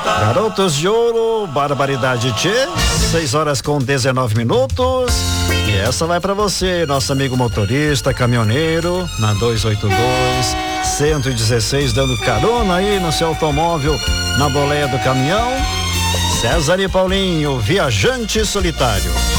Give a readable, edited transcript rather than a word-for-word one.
Garotos de Ouro, Barbaridade Tchê, 6h19. E essa vai pra você, nosso amigo motorista, caminhoneiro, na 282-116, dando carona aí no seu automóvel, na boleia do caminhão. César e Paulinho, Viajante Solitário.